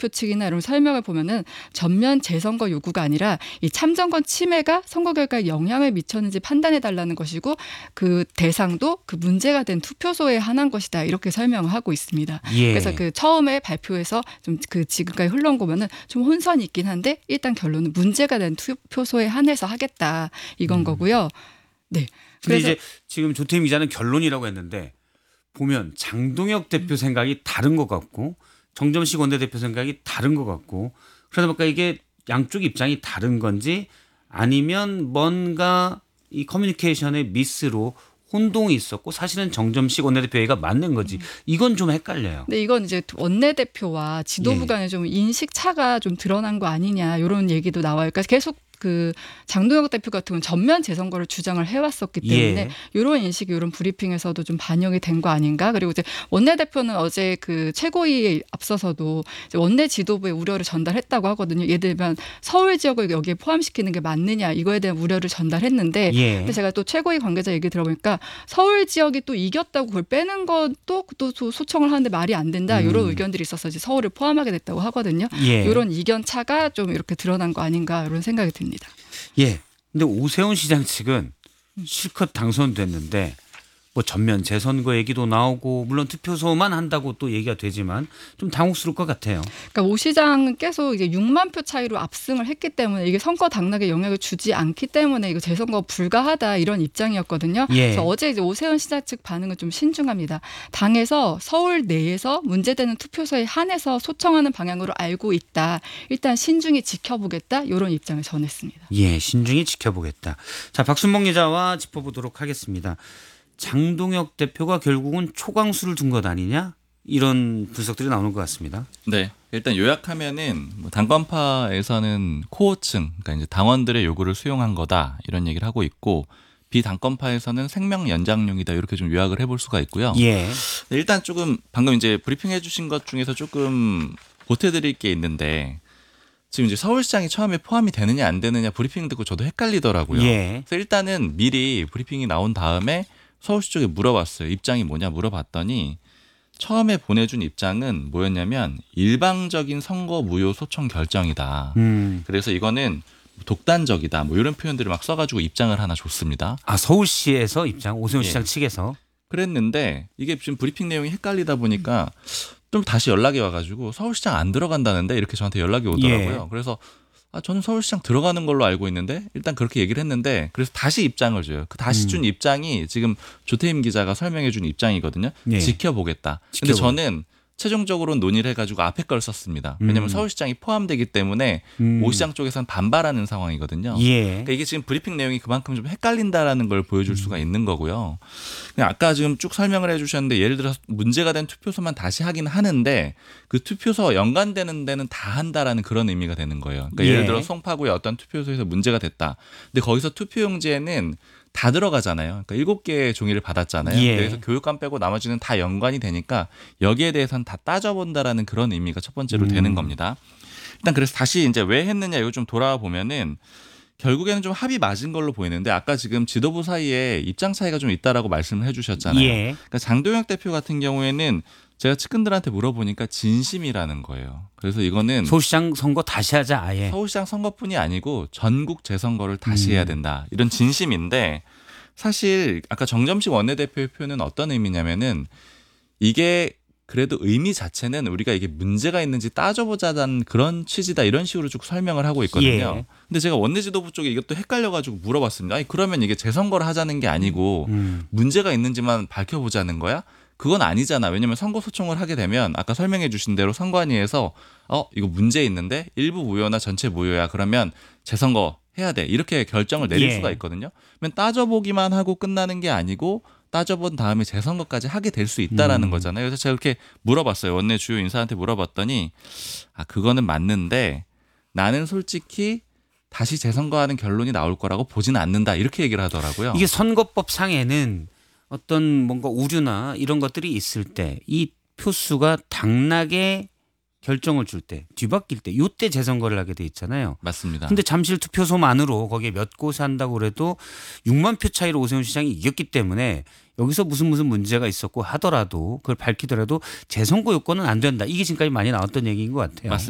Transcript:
원내대표 측이나 이런 설명을 보면은 전면 재선거 요구가 아니라 이 참정권 침해가 선거 결과에 영향을 미쳤는지 판단해달라는 것이고 그 대상도 그 문제가 된 투표소에 한한 것이다 이렇게 설명을 하고 있습니다. 예. 그래서 그 처음에 발표에서 좀 그 지금까지 흘러온 거 보면은 좀 혼선이 있긴 한데 일단 결론은 문제가 된 투표소에 한해서 하겠다 이건 거고요. 네. 근데 이제 지금 조태임 기자는 결론이라고 했는데 보면 장동혁 대표 생각이 다른 것 같고 정점식 원내대표 생각이 다른 것 같고 그러다 보니까 이게 양쪽 입장이 다른 건지 아니면 뭔가 이 커뮤니케이션의 미스로 혼동이 있었고 사실은 정점식 원내대표 얘기가 맞는 거지. 이건 좀 헷갈려요. 근데 이건 이제 원내대표와 지도부 간의 좀 인식 차가 좀 드러난 거 아니냐 이런 얘기도 나와요. 그러니까 계속 그 장동혁 대표 같은 경우는 전면 재선거를 주장을 해왔었기 때문에 이런 인식이 이런 브리핑에서도 좀 반영이 된 거 아닌가. 그리고 이제 원내대표는 어제 그 최고위에 앞서서도 이제 원내 지도부의 우려를 전달했다고 하거든요. 예를 들면 서울 지역을 여기에 포함시키는 게 맞느냐 이거에 대한 우려를 전달했는데 근데 제가 또 최고위 관계자 얘기 들어보니까 서울 지역이 또 이겼다고 그걸 빼는 것도 또 소청을 하는데 말이 안 된다 이런 의견들이 있어서 이제 서울을 포함하게 됐다고 하거든요. 이런 이견 차가 좀 이렇게 드러난 거 아닌가 이런 생각이 듭니다. 예. 근데 오세훈 시장 측은 실컷 당선됐는데 뭐 전면 재선거 얘기도 나오고 물론 투표소만 한다고 또 얘기가 되지만 좀 당혹스러울 것 같아요. 그러니까 오 시장은 계속 이제 6만 표 차이로 압승을 했기 때문에 이게 선거 당락에 영향을 주지 않기 때문에 이거 재선거 불가하다 이런 입장이었거든요. 그래서 어제 이제 오세훈 시장 측 반응은 좀 신중합니다. 당에서 서울 내에서 문제되는 투표소에 한해서 소청하는 방향으로 알고 있다. 일단 신중히 지켜보겠다 이런 입장을 전했습니다. 예, 신중히 지켜보겠다. 자, 박순봉 기자와 짚어보도록 하겠습니다. 장동혁 대표가 결국은 초강수를 둔 것 아니냐 이런 분석들이 나오는 것 같습니다. 네, 일단 요약하면은 당권파에서는 코어층, 그러니까 이제 당원들의 요구를 수용한 거다 이런 얘기를 하고 있고 비당권파에서는 생명 연장용이다 이렇게 좀 요약을 해볼 수가 있고요. 일단 조금 방금 이제 브리핑해주신 것 중에서 조금 보태드릴 게 있는데. 지금 이제 서울시장이 처음에 포함이 되느냐 안 되느냐 브리핑 듣고 저도 헷갈리더라고요. 그래서 일단은 미리 브리핑이 나온 다음에 서울시 쪽에 물어봤어요. 입장이 뭐냐 물어봤더니 처음에 보내준 입장은 뭐였냐면 일방적인 선거 무효 소청 결정이다. 그래서 이거는 독단적이다. 뭐 이런 표현들을 막 써가지고 입장을 하나 줬습니다. 아, 서울시에서 입장 오세훈 시장 측에서 그랬는데 이게 지금 브리핑 내용이 헷갈리다 보니까 좀 다시 연락이 와가지고 서울시장 안 들어간다는데 이렇게 저한테 연락이 오더라고요. 그래서 저는 서울시장 들어가는 걸로 알고 있는데 일단 그렇게 얘기를 했는데 그래서 다시 입장을 줘요. 그 다시 준 입장이 지금 조태임 기자가 설명해 준 입장이거든요. 지켜보겠다. 근데 저는 최종적으로 논의를 해가지고 앞에 걸 썼습니다. 왜냐하면 서울시장이 포함되기 때문에 오 시장 쪽에서는 반발하는 상황이거든요. 그러니까 이게 지금 브리핑 내용이 그만큼 좀 헷갈린다라는 걸 보여줄 수가 있는 거고요. 아까 지금 쭉 설명을 해주셨는데 예를 들어서 문제가 된 투표소만 다시 하긴 하는데 그 투표소와 연관되는 데는 다 한다라는 그런 의미가 되는 거예요. 그러니까 예를 들어 송파구의 어떤 투표소에서 문제가 됐다. 근데 거기서 투표용지에는 다 들어가잖아요. 그러니까 7개의 종이를 받았잖아요. 그래서 교육감 빼고 나머지는 다 연관이 되니까 여기에 대해서는 다 따져본다라는 그런 의미가 첫 번째로 되는 겁니다. 일단 그래서 다시 이제 왜 했느냐 이거 좀 돌아와 보면은 결국에는 좀 합이 맞은 걸로 보이는데 아까 지금 지도부 사이에 입장 차이가 좀 있다라고 말씀을 해주셨잖아요. 그러니까 장동혁 대표 같은 경우에는 제가 측근들한테 물어보니까 진심이라는 거예요. 그래서 이거는 서울시장 선거 다시 하자 아예. 서울시장 선거뿐이 아니고 전국 재선거를 다시 해야 된다. 이런 진심인데 사실 아까 정점식 원내대표의 표현은 어떤 의미냐면은 이게 그래도 의미 자체는 우리가 이게 문제가 있는지 따져보자는 그런 취지다 이런 식으로 쭉 설명을 하고 있거든요. 근데 제가 원내 지도부 쪽에 이것도 헷갈려가지고 물어봤습니다. 아니 그러면 이게 재선거를 하자는 게 아니고 문제가 있는지만 밝혀보자는 거야? 그건 아니잖아. 왜냐하면 선거 소청을 하게 되면 아까 설명해 주신 대로 선관위에서 이거 문제 있는데 일부 무효나 전체 무효야. 그러면 재선거 해야 돼. 이렇게 결정을 내릴 수가 있거든요. 그러면 따져보기만 하고 끝나는 게 아니고 따져본 다음에 재선거까지 하게 될 수 있다라는 거잖아요. 그래서 제가 이렇게 물어봤어요. 원내 주요 인사한테 물어봤더니 그거는 맞는데 나는 솔직히 다시 재선거하는 결론이 나올 거라고 보지는 않는다. 이렇게 얘기를 하더라고요. 이게 선거법 상에는 어떤 뭔가 우려나 이런 것들이 있을 때 이 표수가 당락에 결정을 줄 때 뒤바뀔 때 이때 재선거를 하게 돼 있잖아요. 맞습니다. 근데 잠실 투표소만으로 거기에 몇 곳에 한다고 그래도 6만 표 차이로 오세훈 시장이 이겼기 때문에 여기서 무슨 문제가 있었고 하더라도 그걸 밝히더라도 재선거 요건은 안 된다. 이게 지금까지 많이 나왔던 얘기인 것 같아요. 맞습니다.